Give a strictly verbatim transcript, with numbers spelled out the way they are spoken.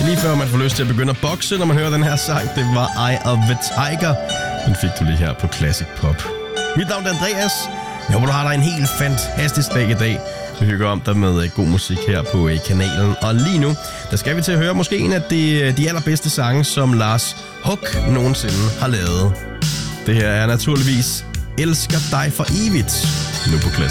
Lige før man får lyst til at begynde at bokse, når man hører den her sang, det var Eye of the Tiger. Den fik du lige her på Classic Pop. Mit navn er Andreas. Jeg håber, du har dig en helt fantastisk dag i dag. Vi hygger om dig med god musik her på kanalen. Og lige nu, der skal vi til at høre måske en af de, de allerbedste sange, som Lars Huck nogensinde har lavet. Det her er naturligvis Elsker dig for evigt, nu på Classic.